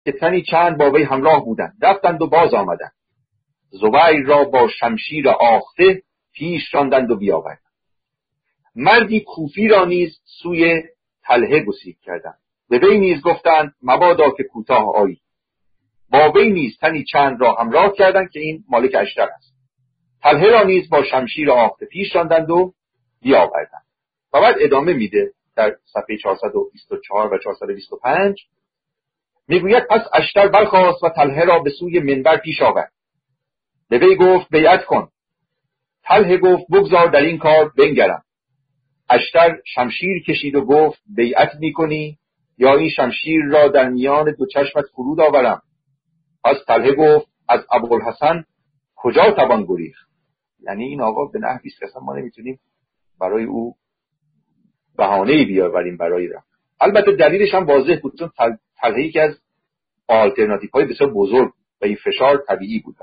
که تنی چند با وی همراه بودند، رفتند و باز آمدند. زبیر را با شمشیر آخته پیش راندند و بیاوردند. مردی کوفی را نیز سوی طلحه گسیل کردند. به وی نیز گفتند مبادا که کوتاه آیی. با وی نیز تنی چند را همراه کردند که این مالک اشتر است. طلحه را نیز با شمشیر آخته پیش راندند و بیاوردند. و بعد ادامه میده در صفحه 424 و 425 میگوید پس اشتر برخاست و طلحه را به سوی منبر پیش آورد. به وی گفت بیعت کن. طلحه گفت بگذار در این کار بنگرم. اشتر شمشیر کشید و گفت بیعت میکنی یا این شمشیر را در میان دو چشمت فرود آورم؟ پس طلحه گفت از ابوالحسن کجا توان گریخت؟ یعنی این آقا به نحوی است که اصلا ما نمیتونیم برای او بهانه‌ای بیاوریم برای رفت. البته دلیلش هم واضح بود، چون طلحه یکی از آلترناتیوهای بسیار بزرگ و این فشار طبیعی بود.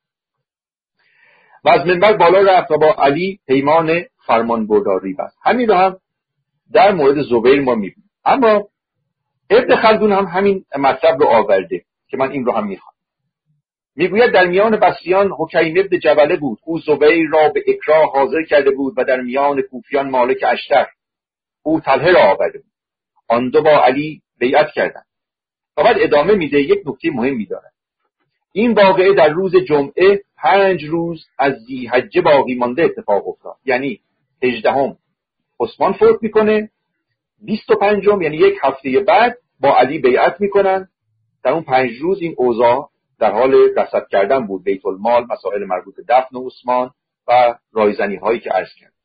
و از منبر بالا رفت و با علی پیمان فرمان برداری بست. همین رو هم در مورد زبیر ما میبینیم. اما ابن خلدون هم همین مطلب رو آورده که من این رو هم میخوام. میگوید در میان بصریان حکیم ابن جبله بود. او زبیر را به اکراه حاضر کرده بود و در میان کوفیان مالک اشتر. او طلحه را آورده بود. آن دو با علی بیعت کردند. و بعد ادامه میده، یک نکته مهمی داره. این واقعه در روز جمعه 5 روز از ذی‌حجه باقی مانده اتفاق افتاد. یعنی 18 عثمان فوت میکنه، 25 یعنی یک هفته بعد با علی بیعت میکنن. در اون 5 روز این اوضاع در حال رصد کردن بود، بیت المال، مسائل مربوط به دفن عثمان و رایزنی هایی که عرض کرد.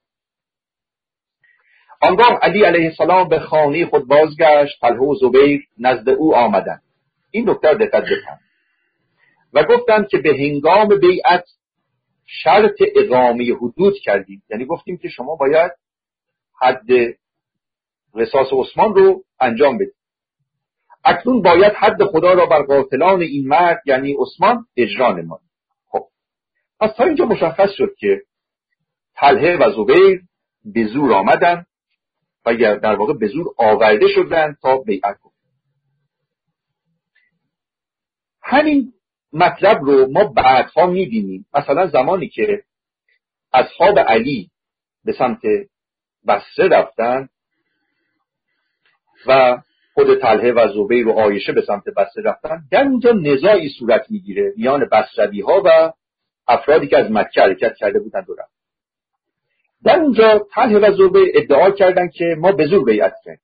آنگاه علی علیه السلام به خانه خود بازگشت. طلحه و زبیر نزد او آمدند. این نکته دقت بفرمایید. و گفتند که به هنگام بیعت شرط اقامه حدود کردیم، یعنی گفتیم که شما باید حد قصاص عثمان رو انجام بدید. اکنون باید حد خدا را بر قاتلان این مرد یعنی عثمان اجرا نمایید. خب پس تا اینجا مشخص شد که طلحه و زبیر به زور آمدن و در واقع به زور آورده شدند تا بیعت کنند. همین مطلب رو ما بعدها می‌بینیم. مثلا زمانی که اصحاب علی به سمت بصره رفتن و خود طلحه و زبیر و عایشه به سمت بصره رفتن، در اونجا نزاعی صورت میگیره میان بصروی‌ها و افرادی که از مکه حرکت کرده بودند و رفتن. در اونجا طلحه و زبیر ادعا کردند که ما به زور بیعت کردیم.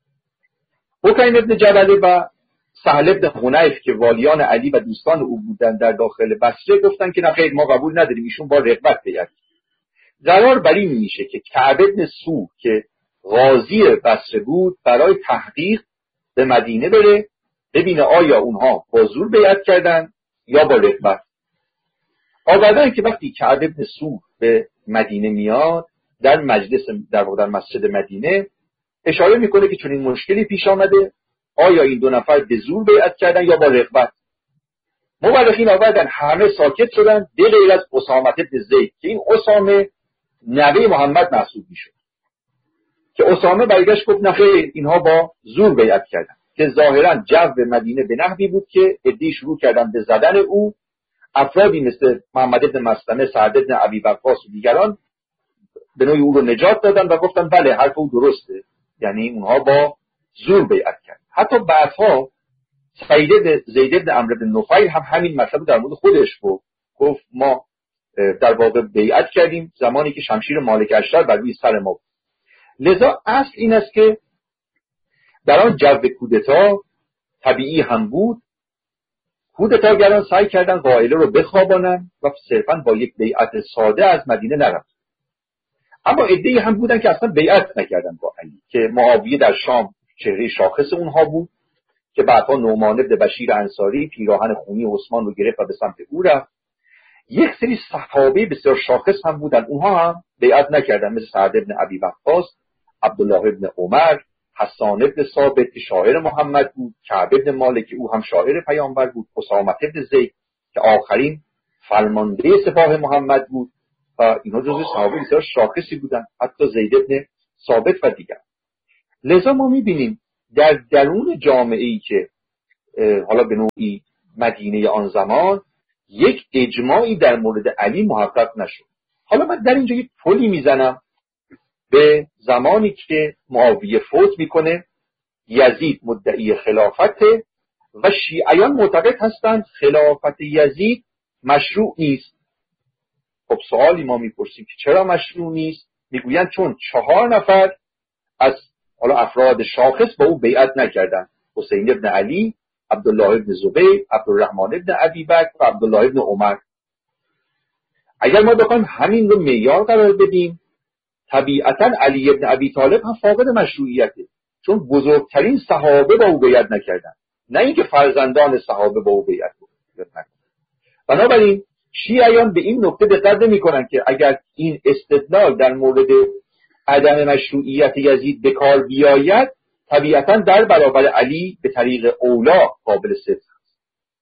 حکیم ابن جبله و سهل بن حنیف که والیان علی و دوستان او بودند در داخل بصره گفتن که نه خیر، ما قبول نداریم، ایشون با رغبت بیعت. قرار بر این میشه که کعب بن سو که قاضی بصره بود برای تحقیق به مدینه بره ببینه آیا اونها با زور بیعت کردن یا با رغبت. آوردن که وقتی کعب بن سو به مدینه میاد در مجلس در مسجد مدینه اشاره میکنه که چون این مشکلی پیش آمده، آیا این دو نفر به زور بیعت کردن یا با رغبت. مورخین آوردن همه ساکت شدن به غیر از اسامه بن زید که این اسامه نوه محمد محسوب میشد، که اسامه برگشت گفت نه خیر، اینها با زور بیعت کردن، که ظاهرا جو مدینه به نحوی بود که عده‌ای شروع کردن به زدن او. افرادی مثل محمد بن مسلمه، سعد بن ابی وقاص و دیگران به نوعی او رو نجات دادن و گفتن بله حرف او درسته، یعنی اونها با زور بیعت کرد. حتی بعدها سعید زید بن عمرو بن نفیل هم همین مطلب در مورد خودش گفت ما در واقع بیعت کردیم زمانی که شمشیر مالک اشتر بر روی سر ما بود. لذا اصل این است که در آن جو کودتا طبیعی هم بود، کودتاگران سعی کردن قائله رو بخوابانن و صرفا با یک بیعت ساده از مدینه نرفت. اما عده‌ای هم بودن که اصلا بیعت نکردن با علی، که معاویه در شام چهره شاخص اونها بود، که بعدها نعمان بن بشیر انصاری پیراهن خونی عثمان رو گرفت و به سمت او رفت. یک سری صحابه بسیار شاخص هم بودن، اونها هم بیعت نکردن، مثل سعد بن ابی وقاص، عبدالله بن عمر، حسان بن ثابت که شاعر محمد بود، کعب بن مالک که او هم شاعر پیامبر بود، اسامه بن زید که آخرین فرمانده سپاه محمد بود و اینها جزو صحابه بسیار شاخصی بودن، حتی زید بن ثابت و دیگر. لذا ما می‌بینیم در درون جامعه‌ای که حالا به نوعی مدینه آن زمان، یک اجماعی در مورد علی محقق نشد. حالا من در اینجا یک پلی میزنم به زمانی که معاویه فوت میکنه، یزید مدعی خلافت و شیعیان معتقد هستند خلافت یزید مشروع نیست. خب سوالی ما میپرسیم که چرا مشروع نیست؟ میگویند چون 4 نفر از حالا افراد شاخص با او بیعت نکردند: حسین ابن علی، عبدالله ابن زبیر، عبدالرحمن ابن ابی بکر و عبدالله ابن عمر. اگر ما بخوایم همین رو معیار قرار بدیم، طبیعتا علی ابن ابی طالب هم فاقد مشروعیته، چون بزرگترین صحابه با او بیعت نکردند، نه اینکه فرزندان صحابه با او بیعت نکردند. بنابراین شیعیان به این نکته دقت نمی‌کنند که اگر این استدلال در مورد عدم مشروعیت یزید به کار بیاید، طبیعتا در برابر علی به طریق اولا قابل صدق است.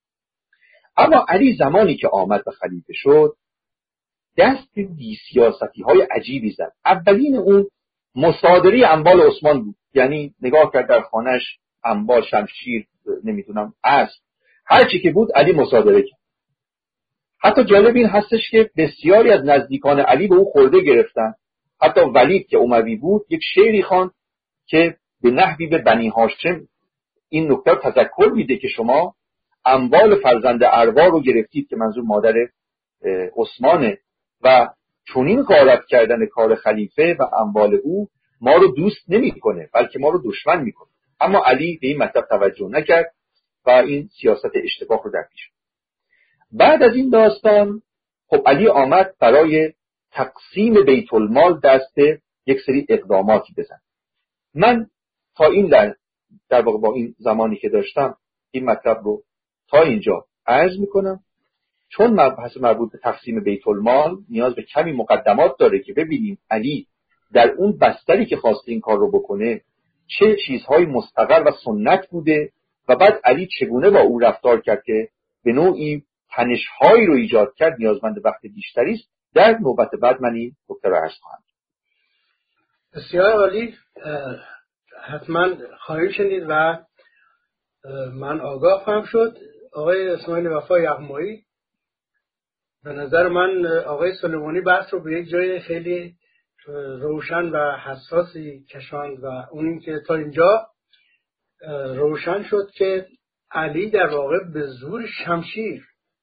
اما علی زمانی که آمد و خلیفه شد، دست به بی‌سیاستی‌های عجیبی زد. اولین اون مصادره اموال عثمان بود. یعنی نگاه کرد در خانه‌اش انبار، شمشیر، نمیدونم اسب، هر چی که بود علی مصادره کرد. حتی جالب این هستش که بسیاری از نزدیکان علی به او خورده گرفتن. حتی ولید که اموی بود یک شعری خواند که به نحوی به بنی هاشم این نکته تذکر میده که شما اموال فرزند اروا رو گرفتید، که منظور مادر عثمانه، و چنین غارت کردن کار خلیفه و اموال او ما رو دوست نمیکنه، بلکه ما رو دشمن میکنه. اما علی به این مطلب توجه نکرد و این سیاست اشتباه رو در پیش. بعد از این داستان خب علی آمد برای تقسیم بیت المال دست یک سری اقداماتی بزن. من تا این در واقع با این زمانی که داشتم این مطلب رو تا اینجا عرض میکنم، چون مبحث مربوط به تقسیم بیت المال نیاز به کمی مقدمات داره که ببینیم علی در اون بستری که خواسته این کار رو بکنه چه چیزهای مستقر و سنت بوده و بعد علی چگونه با او رفتار کرد که به نوعی تنش‌هایی رو ایجاد کرد. نیازمند وقت بیشتری است. در نوبت بعد من این نکته رو عرض خواهم. بسیار عالی. حتما خواهید شنید و من آگاه خواهم شد. آقای اسماعیل وفا یغمایی، به نظر من آقای سلیمانی بحث رو به یک جای خیلی روشن و حساسی کشاند و اون این که تا اینجا روشن شد که علی در واقع به زور شمشیر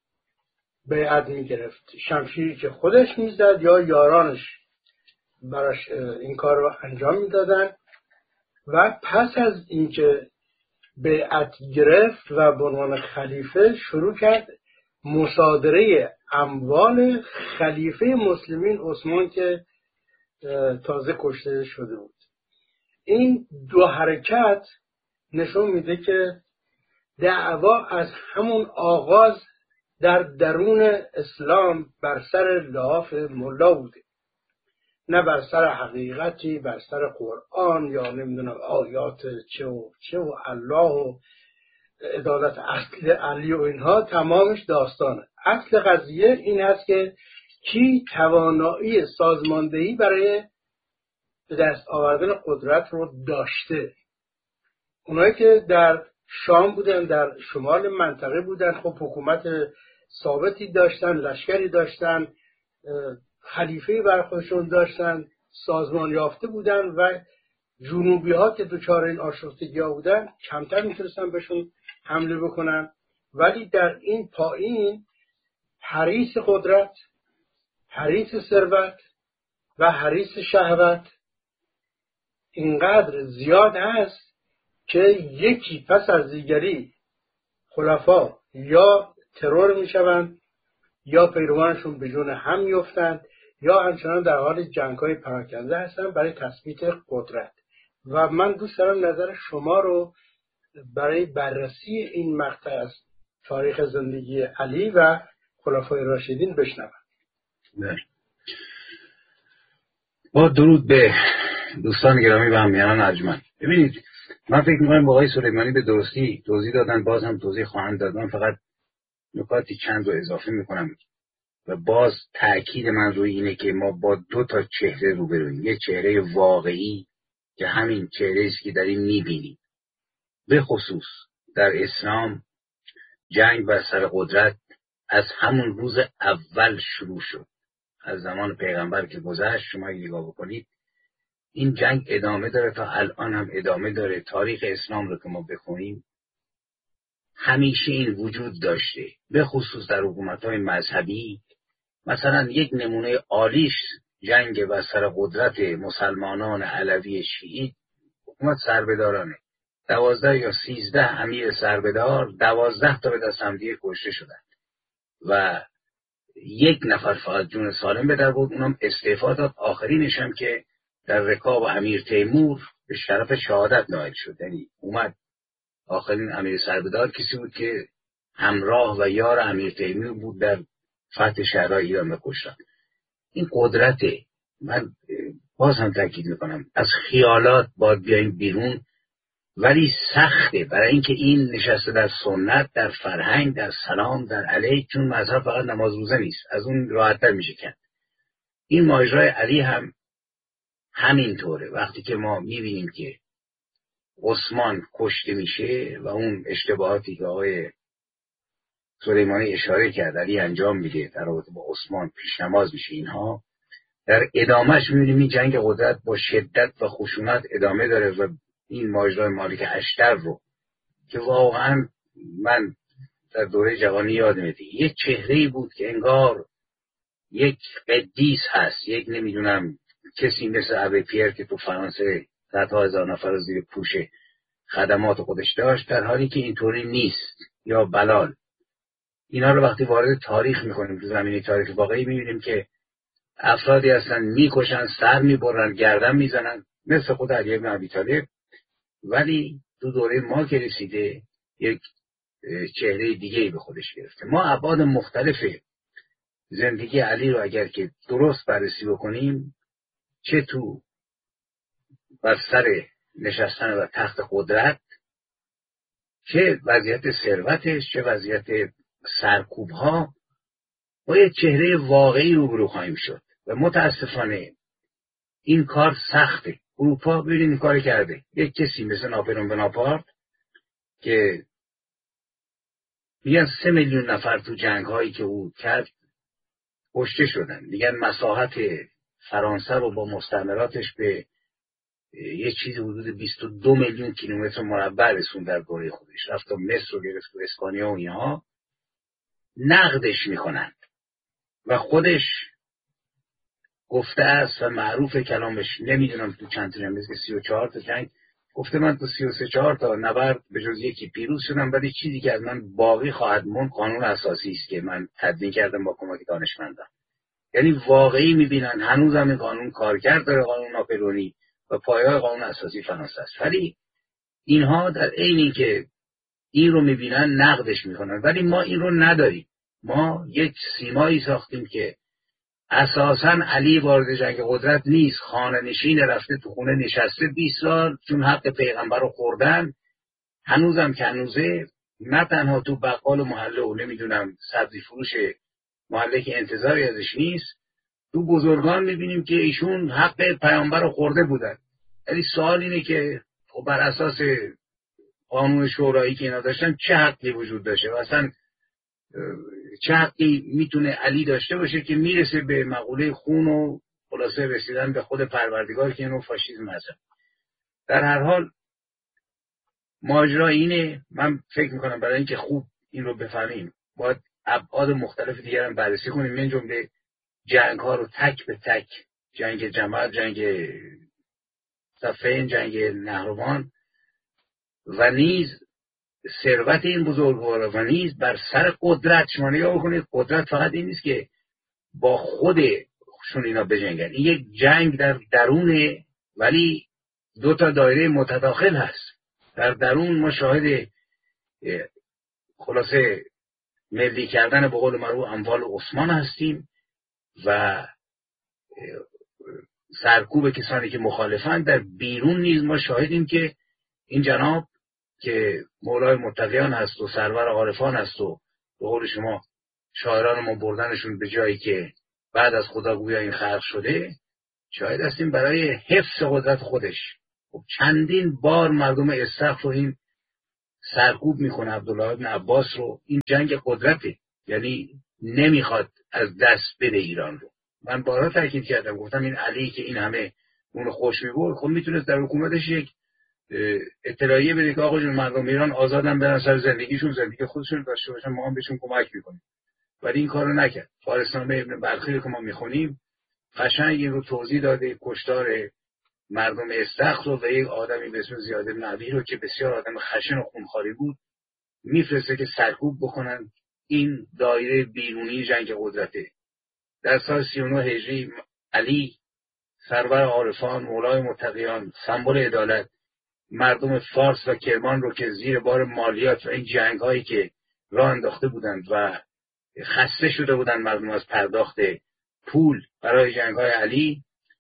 بیعت می گرفت. شمشیری که خودش می زد یا یارانش براش این کار رو انجام می دادن و پس از اینکه بیعت گرفت و به عنوان خلیفه شروع کرد مصادره اموال خلیفه مسلمین عثمان که تازه کشته شده بود. این دو حرکت نشون میده که دعوا از همون آغاز در درون اسلام بر سر لحاف ملا بوده، نه بر سر حقیقتی، بر سر قرآن یا نمیدونم آیات چه و الله و عدالت اصل علی و اینها. تمامش داستانه. اصل قضیه این هست که کی توانایی سازماندهی برای به دست آوردن قدرت رو داشته. اونایی که در شام بودن، در شمال منطقه بودن، خب حکومت ثابتی داشتن، لشکری داشتن، خلیفه بر خودشون داشتن، سازمان یافته بودن و جنوبی ها که دوچار این آشفتگی ها بودن کمتر میتونستن بهشون حمله بکنن. ولی در این پایین حریص قدرت، حریص ثروت و حریص شهوت اینقدر زیاد هست که یکی پس از دیگری خلفا یا ترور میشوند یا پیروانشون به جون هم میافتند یا همچنان در حال جنگ‌های پراکنده هستند برای تثبیت قدرت. و من دوست دارم نظر شما رو برای بررسی این مقطع از تاریخ زندگی علی و خلفای راشدین بشنوم. با درود به دوستان گرامی و همیهنان ارجمند. ببینید، من فکر می‌کنم با آقای سلیمانی به درستی توضیح دادن، باز هم توضیح خواهند داد. من فقط نکاتی چند رو اضافه می‌کنم و باز تأکید من روی اینه که ما با 2 تا چهره روبرویم. یه چهره واقعی که همین چهره است که داریم می‌بینیم، به خصوص در اسلام جنگ بر سر قدرت از همون روز اول شروع شد. از زمان پیغمبر که گذشت شما نگاه بکنید این جنگ ادامه داره، تا الان هم ادامه داره. تاریخ اسلام رو که ما بخونیم همیشه این وجود داشته، به خصوص در حکومت‌های مذهبی. مثلا یک نمونه عالیش جنگ بر سر قدرت مسلمانان علوی شیعی، حکومت سربدارانه. 12 یا 13 امیر سربدار 12 تا به دست همدیگه کشته شدن و یک نفر فقط جون سالم به در بود، اونم استعفا داد. آخرینش هم که در رکاب امیر تیمور به شرف شهادت نائل شد، یعنی اومد آخرین امیر سربدار کسی بود که همراه و یار امیر تیمور بود در فتح شهرهای ایران و کشتن. این قدرته. من باز هم تاکید میکنم از خیالات باید بیاییم بیرون، ولی سخته برای اینکه این نشسته در سنت، در فرهنگ، در سلام، در علیه، چون مذهب فقط نماز روزه نیست، از اون راحت‌تر میشه کرد. این ماجرای علی هم همینطوره. وقتی که ما میبینیم که عثمان کشته میشه و اون اشتباهاتی که آقای سلیمانی اشاره کرد علی انجام میده در رابطه با عثمان، پیش نماز میشه، اینها در ادامهش میبینیم این جنگ قدرت با شدت و خشونت ادامه داره. و این ماجرای مالک اشتر رو که واقعا من در دوره جوانی یاد میاد، یک چهره‌ای بود که انگار یک قدیس هست، یک نمیدونم کسی مثل ابی پیر که تو فرانسه صدها هزار نفر رو زیر پوش خدمات خودش داشت، در حالی که اینطوری نیست. یا بلال. اینا رو وقتی وارد تاریخ میکنیم تو زمینه تاریخ واقعی میبینیم که افرادی هستن میکشن، سر میبرن، گردن میزنن، مثل خود علی بن ابی طالب، ولی تو دوره ما که رسیده یک چهره دیگه‌ای به خودش گرفته. ما ابعاد مختلف زندگی علی رو اگر که درست بررسی بکنیم، چه تو بر سر نشستن و تخت قدرت، چه وضعیت ثروتش، چه وضعیت سرکوب‌ها، با یک چهره واقعی روبرو خواهیم شد. و متاسفانه این کار سخته. اروپا ببینید این کار کرده. یک کسی مثل ناپلئون بناپارت که میگن 3 میلیون نفر تو جنگ‌هایی که او کرد کشته شدن. میگن مساحت فرانسه رو با مستعمراتش به یه چیزی حدود 22 میلیون کیلومتر مربع رسوند در دوره خودش. رفت تا مصر رو گرفت و اسپانیا و اینها. نقدش میکنند و خودش گفته است و معروف کلامش، نمیدونم تو چند تا جنگ، 34 تا جنگ، گفته من تو 33-4 تا نبرد به جز یکی پیروز شدم، ولی چیزی که از من باقی خواهد موند قانون اساسی است که من تدوین کردم با کمک دانشمندان. یعنی واقعی میبینن هنوزم این قانون کارکرد داره، قانون ناپلئونی، و پایه‌های قانون اساسی فرانسه است. ولی اینها در عین اینکه این رو میبینن نقدش میکنن، ولی ما این رو نداریم. ما یک سیمایی ساختیم که اساساً علی وارد جنگ قدرت نیست، خانه نشین، رفته تو خونه نشسته 20 سال چون حق پیغمبر رو خوردن. هنوزم که هنوزه، نه تنها تو بقال و محله و نمیدونم سبزی فروش محله که انتظاری ازش نیست، تو بزرگان میبینیم که ایشون حق پیامبر رو خورده بودن. ولی سوال اینه که بر اساس قانون شورایی که اینا داشتن چه حقی وجود داشته و اصلا چه حقی میتونه علی داشته باشه که میرسه به مقوله خون و خلاصه رسیدن به خود پروردگار که اینو فاشیسم هست. در هر حال ماجرا اینه. من فکر میکنم برای اینکه خوب این رو بفهمیم باید ابعاد مختلف دیگر هم بررسی کنیم، من جمله جنگ ها رو تک به تک، جنگ جماعت، جنگ صفین، جنگ نهروان و نیز ثروت این بزرگوارا و نیز بر سر قدرت. شما نگاه بکنید قدرت فقط این نیست که با خودشون اینا بجنگن، این یک جنگ در درونه، ولی 2 تا دایره متداخل هست. در درون ما شاهد خلاصه ملی کردن به قول معروف اموال عثمان هستیم و سرکوب کسانی که مخالفن. در بیرون نیز ما شاهدیم که این جناب که مولای متقیان هست و سرور عارفان هست و به قول شما شاعران ما بردنشون به جایی که بعد از خدا گویا این خلق شده، شاهد هستیم برای حفظ قدرت خودش. خب چندین بار مردم استخر و این سرکوب میکنه عبدالله ابن عباس رو. این جنگ قدرته، یعنی نمیخواد از دست بده ایران رو. من بارها تاکید کردم، گفتم این علی که این همه اون رو خوش میبرد، خب میتونست در حکومتش یک اطلاعیه بده که آقا جون مردم ایران آزادن برن سر زندگیشون، زندگی خودشون داشته باشن، ما هم بهشون کمک میکنیم. ولی این کارو نکرد. فارسنامه ابن بلخی که ما میخونیم قشنگ این رو توضیح داده، کشتار مردم استخر رو و یک آدمی به اسم زیاد بن عبی رو که بسیار آدم خشن و خونخواری بود میفرسته که سرکوب بکنن این دایره بیرونی جنگ قدرته. در سال 39 هجری علی سرور عارفان، مولای متقیان، سمبل عدالت، مردم فارس و کرمان رو که زیر بار مالیات و این جنگ هایی که راه انداخته بودند و خسته شده بودند مردم از پرداخت پول برای جنگ های علی،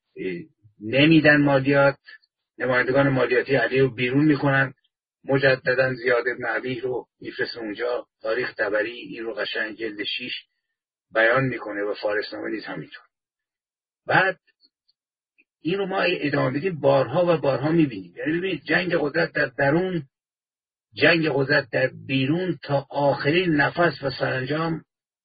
نمیدن مالیات، نمایندگان مالیاتی علی رو بیرون میکنن. مجددا زیاد بن عبی رو میفرسته اونجا. تاریخ طبری این رو قشنگ جلد 6 بیان میکنه و فارسنامه نیز همینطور. بعد این رو ما ادامه بدیم بارها و بارها میبینیم. یعنی ببینید جنگ قدرت در درون، جنگ قدرت در بیرون، تا آخرین نفس و سرانجام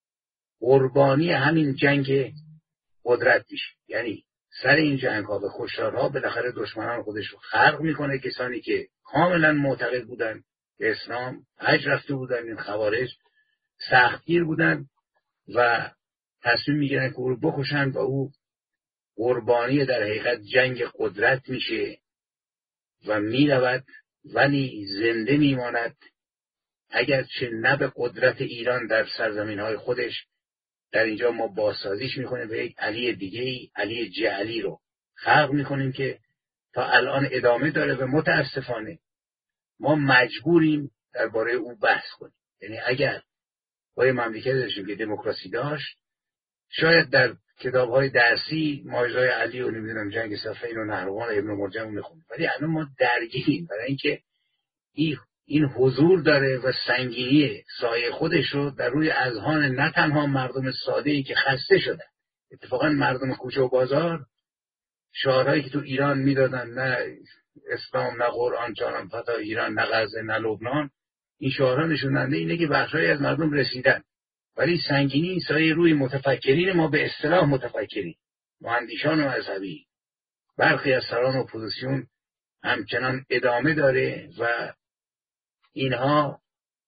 قربانی همین جنگ قدرت میشه. یعنی سر این جنگ ها و کشتارها بالاخره دشمنان خودش رو خلق میکنه. کسانی که کاملا معتقد بودن به اسلام، حج رفته بودن، این خوارج سختگیر بودن و تصمیم میگیرن که او رو بکشن و او قربانی در حقیقت جنگ قدرت میشه و میرود، ولی زنده میماند. اگرچه نه به قدرت ایران در سرزمین های خودش، در اینجا ما بازسازیش میکنیم و یک علی دیگه، علی جعلی رو خلق میکنیم که تا الان ادامه داره و متاسفانه ما مجبوریم درباره او بحث کنیم. یعنی اگر با یه مملکت داشتیم که دموکراسی داشت، شاید در کتاب‌های درسی ماجرای علی و نمیدونم جنگ صفین و نهروان و ابن مرجم رو میخونیم، ولی الان ما درگیریم برای اینکه این حضور داره و سنگینی سایه خودش رو در روی اذهان نه تنها مردم ساده‌ای که خسته شدن. اتفاقا مردم کوچه و بازار شعارهایی که تو ایران میدادن، نه اسلام نه قرآن جانم فدا ایران، نه غزه نه لبنان، این شعارها نشون دهنده اینه که بخشایی از مردم رسیدن. ولی سنگینی این سایه روی متفکرین ما، به اصطلاح متفکرین، مهندسان مذهبی، برخی از سران اپوزیسیون همچنان ادامه داره و اینها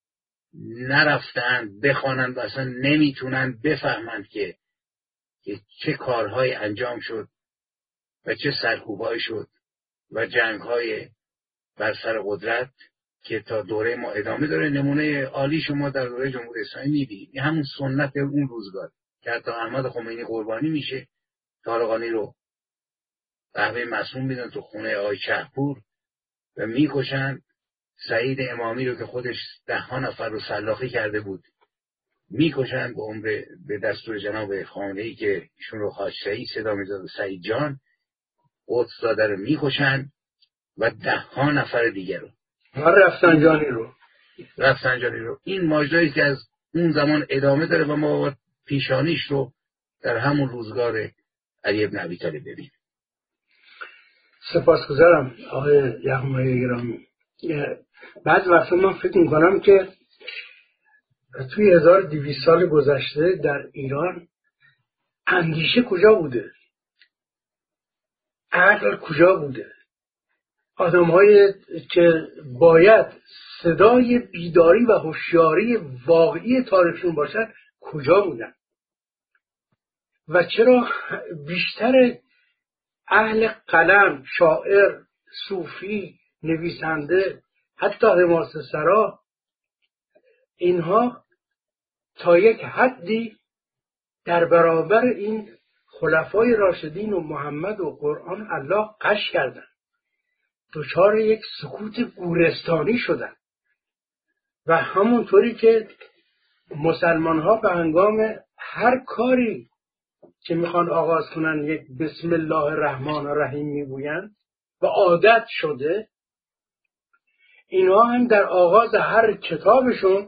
نرفتند بخوانند و اصلا نمیتونند بفهمند که چه کارهای انجام شد و چه سرکوبهایی شد و جنگهای بر سر قدرت که تا دوره ما ادامه داره. نمونه عالی شما در دوره جمهوری اسلامی میبینید. این همون سنت اون روزگار که حتی احمد خمینی قربانی میشه، طارقانی رو قهوه معصوم میدن تو خونه آقای شهپور و میکشن. سعید امامی رو که خودش 10 نفر رو سلاخی کرده بود میکشن به دستور جناب خامنه‌ای که ایشون رو حاج سعید صدا میداد، سعید جان قدس داده رو میکشن و 10 نفر دیگر رو رفسنجانی رو. این ماجرایی که از اون زمان ادامه داره و ما پیشانیش رو در همون روزگار علی بن ابی طالب ببینیم. سپاسگزارم آقای یغمایی گرامی. بعد وقتا من فکر میکنم که توی 1200 سال گذشته در ایران اندیشه کجا بوده؟ عقل کجا بوده؟ آدم‌هایی که باید صدای بیداری و هوشیاری واقعی تاریخشون باشد کجا بودن؟ و چرا بیشتر اهل قلم، شاعر، صوفی، نویسنده، حتی حماسه سرا، اینها تا یک حدی در برابر این خلفای راشدین و محمد و قرآن الله قش کردن، دچار یک سکوت گورستانی شدن. و همونطوری که مسلمان ها به هنگام هر کاری که میخوان آغاز کنن یک بسم الله الرحمن الرحیم میگوین و عادت شده، اینها هم در آغاز هر کتابشون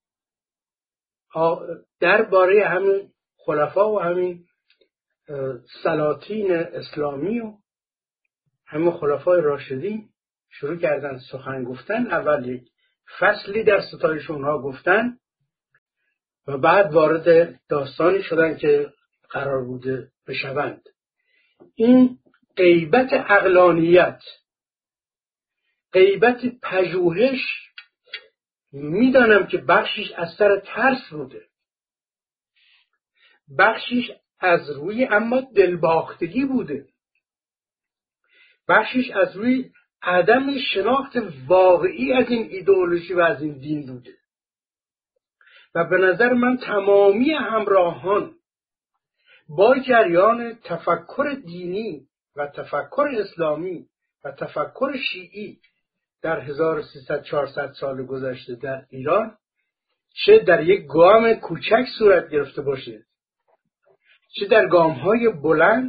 درباره همین خلفا و همین سلاطین اسلامی و همین خلفای راشدین شروع کردن سخن گفتن. اول یک فصلی در ستایش اونها گفتن و بعد وارد داستانی شدن که قرار بوده بشوند. این غیبت عقلانیت، غیبت پژوهش، میدانم که بخشیش از سر ترس بوده، بخشیش از روی اما دلباختگی بوده، بخشیش از روی عدم شناخت واقعی از این ایدئولوژی و از این دین بوده. و به نظر من تمامی همراهان با جریان تفکر دینی و تفکر اسلامی و تفکر شیعی در 1300-400 سال گذشته در ایران، چه در یک گام کوچک صورت گرفته باشه چه در گام‌های بلند،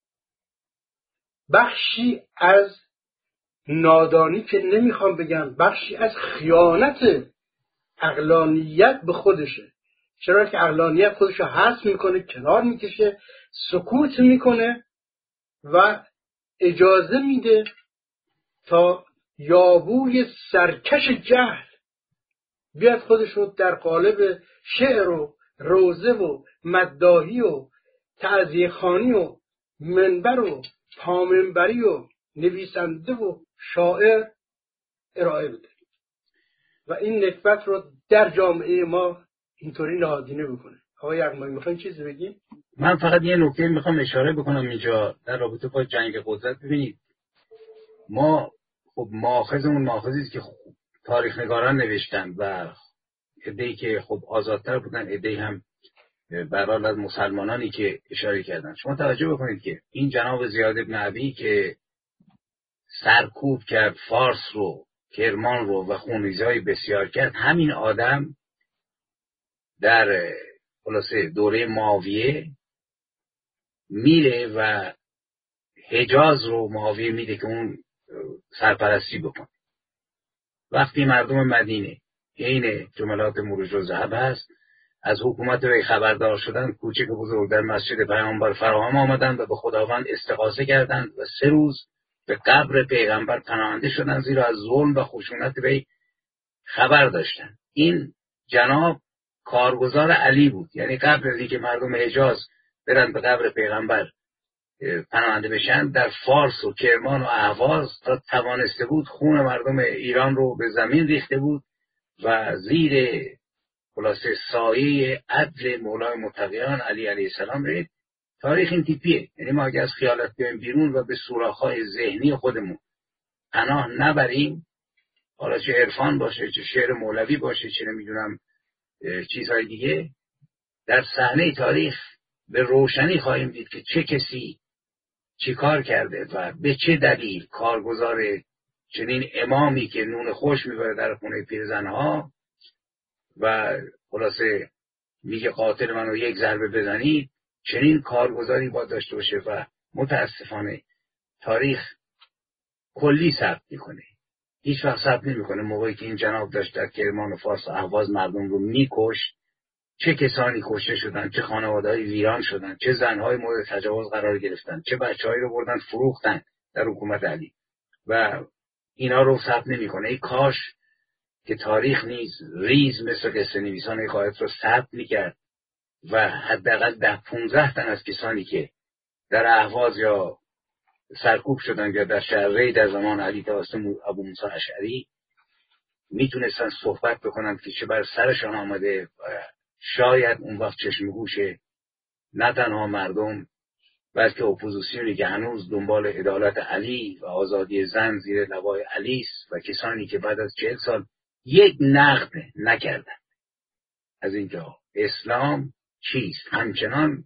بخشی از نادانی که نمیخوام بگم، بخشی از خیانت عقلانیت به خودشه. چرا که عقلانیت خودشو حذف میکنه، کنار میکشه، سکوت میکنه و اجازه میده تا یابوی سرکش جهل بیاد خودشو در قالب شعر و روزه و مداحی و تعزیه خوانی و منبر و پامنبری و نویسنده و شاعر ارائه بده و این نسبت رو در جامعه ما اینطوری نهادینه بکنه. آقای یغمایی میخواین چیزی بگید؟ من فقط یه نکته میخوام اشاره بکنم اینجا در رابطه با جنگ قدرت. ببینید ما خب ماخذی است که تاریخ نگاران نوشتن و عده‌ای که خب آزادتر بودن، عده‌ای هم به هر حال از مسلمانانی که اشاره کردن. شما توجه بکنید که این جناب زیاد بن عبی که سرکوب کرد فارس رو، کرمان رو و خونریزی‌های بسیار کرد، همین آدم در خلاصه دوره معاویه میره و حجاز رو معاویه میده که اون سرپرستی بکنه. وقتی مردم مدینه عین جملات مروج و ذهب هست از حکومت وی خبردار شدن، کوچک و بزرگ در مسجد پیامبر فراهم آمدند و به خداوند استغاثه کردند و 3 روز به قبر پیغمبر پناهنده شدند، زیرا از ظلم و خشونت وی خبر داشتند. این جناب کارگزار علی بود، یعنی قبل از اینکه مردم حجاز برن به قبر پیغمبر پناهنده بشن، در فارس و کرمان و اهواز تا توانسته بود خون مردم ایران رو به زمین ریخته بود و زیر خلاصه سایه عدل مولای متقیان علی علیه السلام برید. تاریخ این تیپیه. یعنی ما اگه از خیالت بیایم بیرون و به سوراخ‌های ذهنی خودمون پناه نبریم، حالا چه عرفان باشه، چه شعر مولوی باشه، چه نمیدونم چیزهای دیگه، در صحنه تاریخ به روشنی خواهیم دید که چه کسی چی کار کرده و به چه دلیل کارگزار چنین امامی که نون خوش میبره در خونه پیرزنها و خلاصه میگه قاتل منو 1 ضربه بزنید، چنین کارگزاری باید داشته باشه. و متاسفانه تاریخ کلی ثبت میکنه، هیچ وقت ثبت نمیکنه موقعی که این جناب داشت در کرمان و فارس و اهواز مردم رو میکشت چه کسانی کشته شدن، چه خانواده‌های ویران شدن، چه زنهای مورد تجاوز قرار گرفتن، چه بچه‌هایی رو بردن فروختن در حکومت علی و اینا رو ثبت نمیکنه. ای کاش که تاریخ نیز ریز مثل قصه نویسان حکایت رو ثبت میکرد و حداقل 10-15 تن از کسانی که در اهواز یا سرکوب شدن یا در شهر ری در زمان علی توسط ابو موسی اشعری میتونستن صحبت بکنن که چه بر سرشان آمده و شاید اون وقت چشم گوش نه تنها مردم بلکه اپوزیسیونی که هنوز دنبال عدالت علی و آزادی زن زیر لوای علی است و کسانی که بعد از 40 سال یک نقد نکردن از اینجا اسلام چیست، همچنان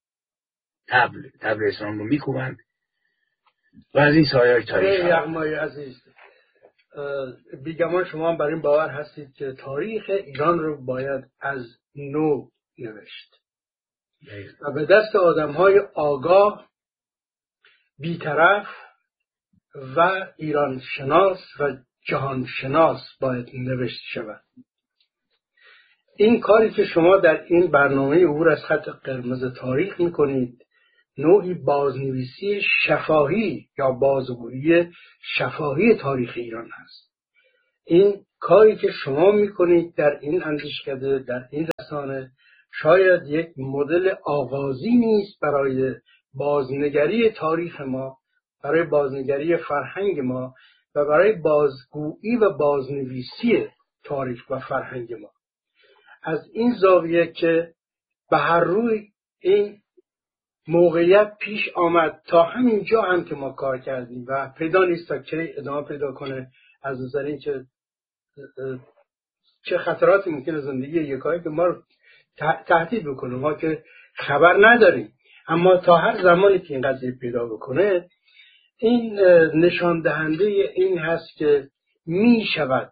تبل اسلام رو میکوبند و از این سایه‌های تاریخ. یغمایی عزیز، بیگمان شما هم بر این باور هستید که تاریخ ایران رو باید از نو نوشت و به دست آدم‌های آگاه، بی‌طرف و ایران شناس و جهان شناس باید نوشته شود. این کاری که شما در این برنامه عبور از خط قرمز تاریخ میکنید نوعی بازنویسی شفاهی یا بازگویی شفاهی تاریخ ایران هست. این کاری که شما میکنید در این اندیشکده، در این رسانه، شاید یک مدل آغازی نیست برای بازنگری تاریخ ما، برای بازنگری فرهنگ ما و برای بازگویی و بازنویسی تاریخ و فرهنگ ما. از این زاویه که به هر روی این موقعیت پیش آمد تا همین جا هم که ما کار کردیم و پیدا نیست تا کی ادامه پیدا کنه، از نظر این که چه خطراتی ممکنه زندگی یکایی که ما رو تهدید بکنه، ما که خبر نداریم، اما تا هر زمانی که این قضیه پیدا بکنه، این نشان دهنده این هست که می شود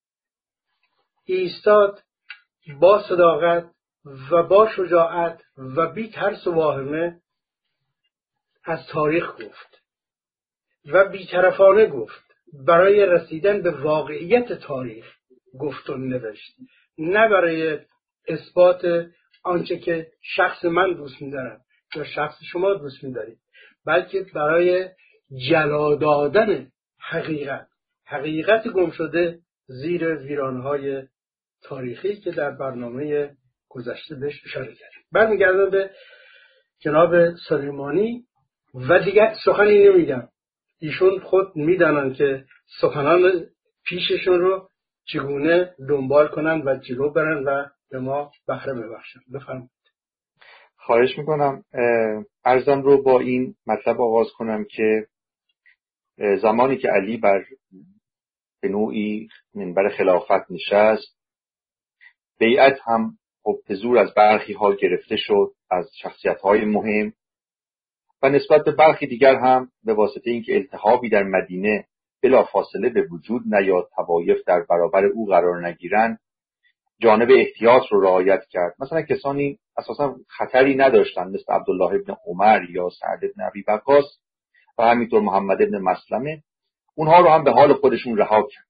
ایستاد با صداقت و با شجاعت و بی ترس و واهمه از تاریخ گفت و بی‌طرفانه گفت، برای رسیدن به واقعیت تاریخ گفت و نوشت، نه برای اثبات آنچه که شخص من دوست می‌دارم یا شخص شما دوست می‌دارید، بلکه برای جلا دادن حقیقت گم شده زیر ویرانهای تاریخی که در برنامه گذشته بهش اشاره کردیم. برمیگردم به جناب سلیمانی و دیگه سخنی نمیگم. ایشون خود میدانن که سخنان پیششون رو چگونه دنبال کنن و جلو برن و به ما بهره ببخشن. بفرمایید. خواهش میکنم. عرضم رو با این مطلب آغاز کنم که زمانی که علی به نوعی منبر خلافت نشست، بیعت هم به زور از برخی ها گرفته شد، از شخصیت های مهم، و نسبت به برخی دیگر هم به واسطه اینکه التهابی در مدینه بلا فاصله به وجود نیاد، طوایف در برابر او قرار نگیرن، جانب احتیاط رو رعایت کرد. مثلا کسانی اساسا خطری نداشتن مثل عبدالله ابن عمر یا سعد ابن ابی وقاص و همینطور محمد ابن مسلمه، اونها رو هم به حال خودشون رها کرد.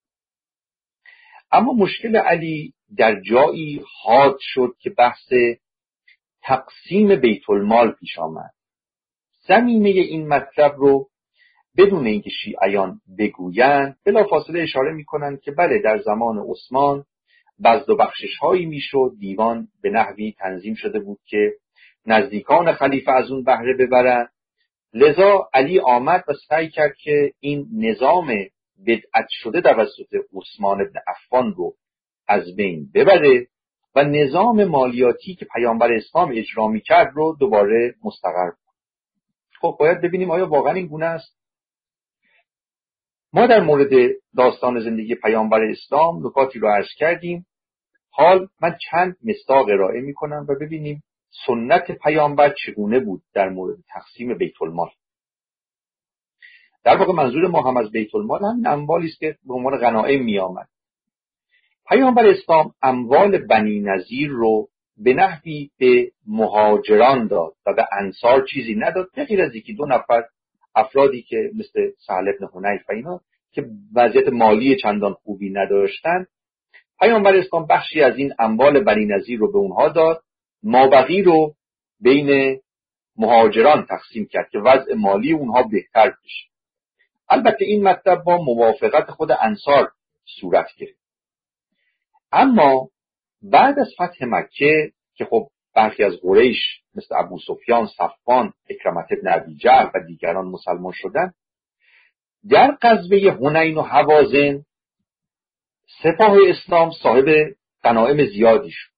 اما مشکل علی در جایی حاد شد که بحث تقسیم بیت المال پیش آمد. زمینه این مطلب رو بدون اینکه شیعیان بگویند بلافاصله اشاره میکنن که بله، در زمان عثمان بزد و بخشش هایی میشد، دیوان به نحوی تنظیم شده بود که نزدیکان خلیفه از اون بهره ببرن. لذا علی آمد و سعی کرد که این نظام بدعت شده توسط عثمان ابن عفان رو از بین ببره و نظام مالیاتی که پیامبر اسلام اجرا می‌کرد رو دوباره مستقر کنه. خب باید ببینیم آیا واقعا این گونه است؟ ما در مورد داستان زندگی پیامبر اسلام نکاتی رو عرض کردیم. حال من چند مصداق ارائه می‌کنم و ببینیم سنت پیامبر چگونه بود در مورد تقسیم بیت المال. در واقع منظور ما هم از بیت المال همین اموالی است که به عنوان غنایم می آمد. پیامبر اسلام اموال بنی نظیر رو به نحوی به مهاجران داد و به انصار چیزی نداد، به غیر از یکی دو نفر افرادی که مثل سهل بن حنیف و اینا که وضعیت مالی چندان خوبی نداشتن. پیامبر اسلام بخشی از این اموال بنی نظیر رو به اونها داد، مابقی رو بین مهاجران تقسیم کرد که وضع مالی اونها بهتر بشه. البته این مطلب با موافقت خود انصار صورت گرفت. اما بعد از فتح مکه که خب برخی از قریش مثل ابو سفیان، صفوان، اکرمه بن ابی جهل و دیگران مسلمان شدند، در غزوه حنین و هوازن سپاه اسلام صاحب غنایم زیادی شد.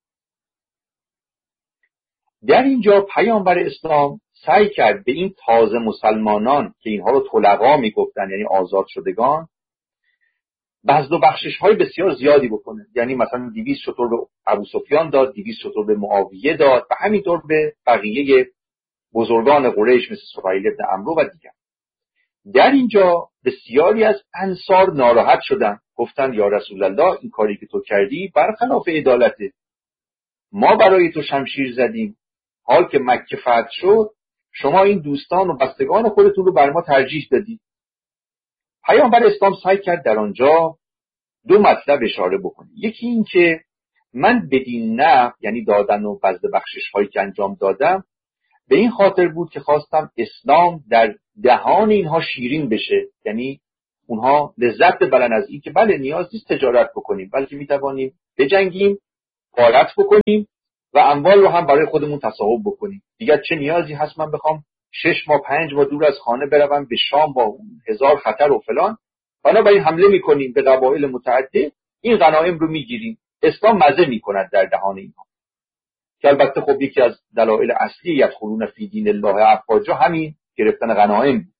در اینجا پیامبر اسلام سعی کرد به این تازه مسلمانان که اینها رو طلقا میگفتن، یعنی آزاد شدگان، بزد و بخشش های بسیار زیادی بکنه. یعنی مثلا 200 شتر به ابو سفیان داد، 200 شتر به معاویه داد و همینطور به بقیه بزرگان قریش مثل سهیل بن عمرو و دیگر. در اینجا بسیاری از انصار ناراحت شدن، گفتن یا رسول الله این کاری که تو کردی برخلاف عدالته. ما برای تو شمشیر زدیم، حال که مکه فتح شد شما این دوستان و بستگان خودتون رو بر ما ترجیح دادید. پیامبر اسلام سعی کرد در آنجا دو مطلب اشاره بکنه. یکی این که من بدین نه، یعنی دادن و بزد بخشش هایی که انجام دادم، به این خاطر بود که خواستم اسلام در دهان اینها شیرین بشه، یعنی اونها لذت ببرن از این که بله نیاز نیست تجارت بکنیم، بلکه میتوانیم بجنگیم، غارت بکنیم و اموال رو هم برای خودمون تصاحب بکنیم. دیگر چه نیازی هست من بخوام 6 ماه 5 ماه دور از خانه بروم به شام با 1000 خطر و فلان. بنابراین حمله میکنیم به قبایل متعدد، این غنایم رو میگیریم. اسلام مزه میکند در دهان اینها، که البته خب یکی از دلایل اصلی یدخلون فی دین الله افواجا همین گرفتن غنایم بود.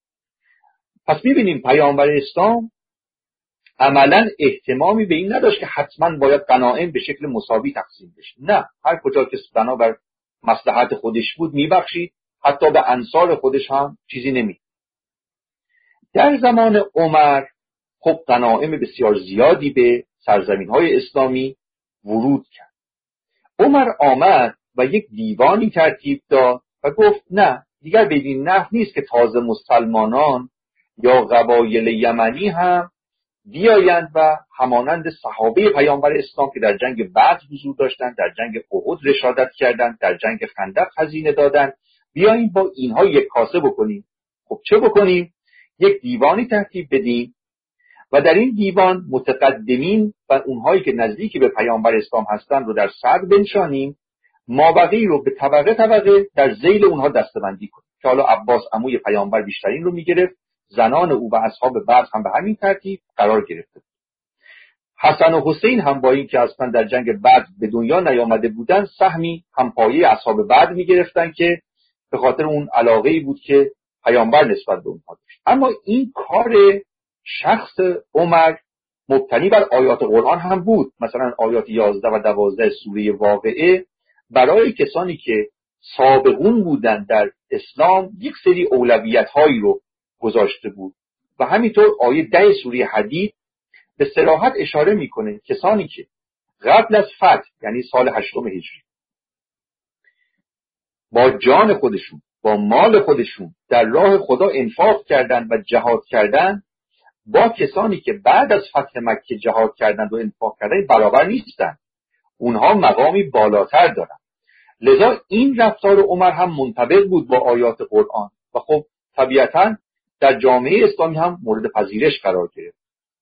پس میبینیم پیامبر اسلام عملا اهتمامی به این نداشت که حتما باید غنایم به شکل مساوی تقسیم بشه. نه، هر کجا که بنابر مصلحت خودش بود میبخشید، حتی به انصار خودش هم چیزی نمی. در زمان عمر خب غنایم بسیار زیادی به سرزمین‌های اسلامی ورود کرد. عمر آمد و یک دیوانی ترتیب داد و گفت نه، دیگر بدین نحو نیست که تازه مسلمانان یا قبایل یمنی هم بیایند و همانند صحابه پیامبر اسلام که در جنگ بدر حضور داشتند، در جنگ احد رشادت کردند، در جنگ خندق هزینه دادند، بیاییم با اینها یک کاسه بکنیم. خب چه بکنیم؟ یک دیوانی ترتیب بدیم و در این دیوان متقدمین و اونهایی که نزدیکی به پیامبر اسلام هستند رو در صدر بنشانیم، مابقی رو به طبقه طبقه در ذیل اونها دسته‌بندی کنیم. که حالا عباس عموی پیامبر بیشترین رو میگرفت، زنان او و اصحاب بدر هم به همین ترتیب قرار گرفته. حسن و حسین هم با این که اصلا در جنگ بدر به دنیا نیامده بودن، سهمی همپایه اصحاب بدر میگرفتن که به خاطر اون علاقه‌ای بود که پیامبر نسبت به اونها داشت. اما این کار شخص عمر مبتنی بر آیات قرآن هم بود. مثلا آیات 11 و 12 سوره واقعه برای کسانی که سابقون بودن در اسلام یک سری اولویت‌هایی رو گذاشته بود و همینطور آیه 10 سوره حدید به صراحت اشاره میکنه کسانی که قبل از فتح، یعنی سال 8 هجری، با جان خودشون، با مال خودشون در راه خدا انفاق کردند و جهاد کردند، با کسانی که بعد از فتح مکه جهاد کردند و انفاق کردند برابر نیستند. اونها مقامی بالاتر دارند. لذا این رفتار عمر هم منطبق بود با آیات قرآن و خب طبیعتاً در جامعه اسلامی هم مورد پذیرش قرار گرفت.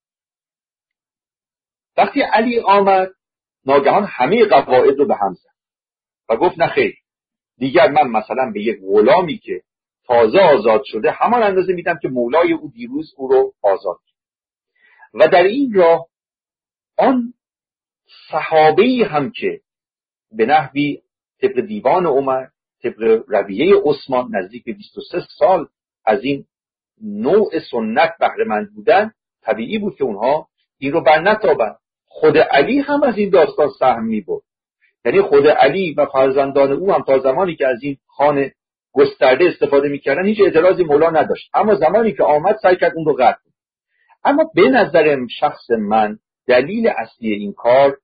وقتی علی آمد، ناگهان همه قواعد رو به هم زد و گفت نه خیر، دیگر من مثلا به یک غلامی که تازه آزاد شده همان اندازه میدم که مولای او دیروز او رو آزاد کرد. و در این راه آن صحابه‌ای هم که به نحوی طبق دیوان عمر، طبق رویه عثمان نزدیک به 23 سال از این نوع سنت بهره مند بودن، طبیعی بود که اونها این رو برنتابند. خود علی هم از این داستان سهم می‌برد. یعنی خود علی و فرزندان او هم تا زمانی که از این خوان گسترده استفاده می‌کردن هیچ اعتراضی مولا نداشت، اما زمانی که آمد سعی کرد اون رو قطع کنه. اما به نظر شخص من دلیل اصلی این کار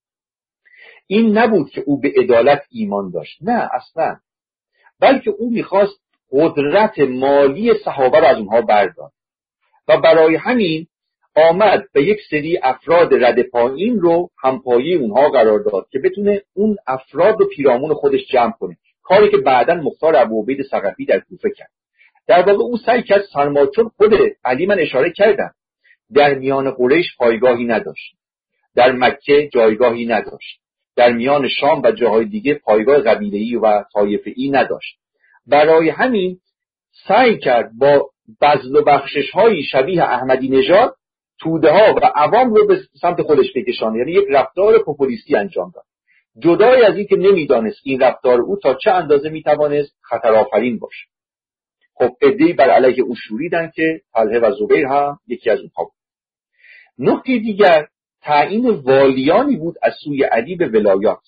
این نبود که او به عدالت ایمان داشت، نه اصلا، بلکه او می‌خواست قدرت مالی صحابه را از اونها بردارد و برای همین آمد به یک سری افراد رد پایین رو همپایه اونها قرار داد که بتونه اون افراد رو پیرامون خودش جمع کنه، کاری که بعداً مختار ابوعبید ثقفی در کوفه کرد. در واقع او سعی کرد سرمایه، چون خود علی من اشاره کردم در میان قریش پایگاهی نداشت، در مکه جایگاهی نداشت، در میان شام و جاهای دیگه پایگاه قبیله‌ای و طایفه‌ای نداشت. برای همین سعی کرد با بذل و بخشش‌های شبیه احمدی نژاد توده ها و عوام رو به سمت خودش بکشانه، یعنی یک رفتار پوپولیستی انجام داد، جدای از این که نمیدانست این رفتار او تا چه اندازه میتوانست خطرآفرین باشه. خب عده‌ای بر علیه او شوریدن که طلحه و زبیر هم یکی از اونها بود. نکته دیگر تعیین والیانی بود از سوی علی به ولایات.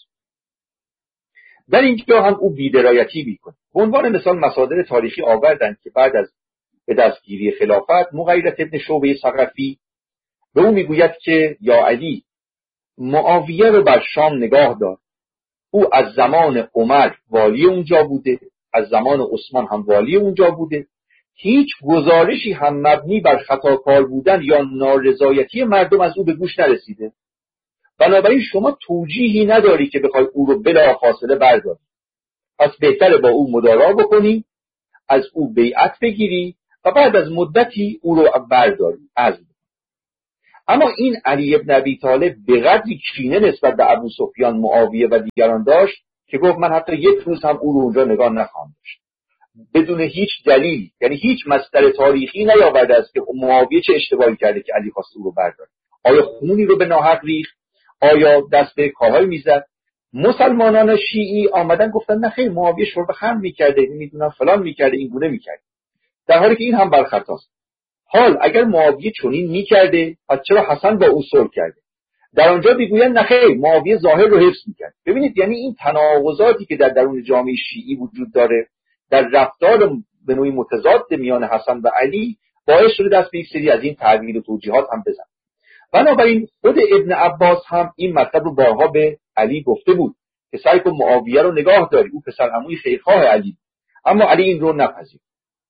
در اینجا هم او بی‌درایتی میکنه. به عنوان مثال مصادر تاریخی آوردن که بعد از به دستگیری خلافت مغیرة ابن شعبه ثقفی به او میگوید که یا علی، معاویه رو بر شام نگاه دار، او از زمان عمر والی اونجا بوده، از زمان عثمان هم والی اونجا بوده، هیچ گزارشی هم مبنی بر خطاکار بودن یا نارضایتی مردم از او به گوش نرسیده. بنابراین شما توجیهی نداری که بخوای او رو بلافاصله برداری. پس بهتره با او مدارا بکنی، از او بیعت بگیری و و بعد از مدتی او رو برداریم عزل. اما این علی ابن ابی طالب به قدری کینه نسبت به ابو سفیان، معاویه و دیگران داشت که گفت من حتی یک روز هم او رو اونجا نگاه نخواهم داشت. بدون هیچ دلیل، یعنی هیچ مصدر تاریخی نیاورده است که معاویه چه اشتباهی کرده که علی خواست او رو برداره. آیا خونی رو به ناحق ریخت؟ آیا دست به کارهای میزد؟ مسلمانان شیعی آمدن گفتن نه خیر، معاویه شرب خمر میکرده، نمیدونم فلان میکرده، این گونه میکرده، در حالی که این هم برخطاست. حال اگر معاویه چنین میکرده پس چرا حسن با او صلح کرده؟ در آنجا میگویند نه خیر، معاویه ظاهر رو حفظ میکرد. ببینید یعنی این تناقضاتی که در درون جامعه شیعی وجود داره در رفتار به نوعی متضاد میان حسن و علی باعث شده دست به یک سری از این تعبیر و توجیهات هم بزن. بنابراین خود ابن عباس هم این مطلب رو بارها به علی گفته بود که سعی کن معاویه رو نگاه داری، او پسر عموی خیرخواه علی. اما علی این رو نپذیرفت.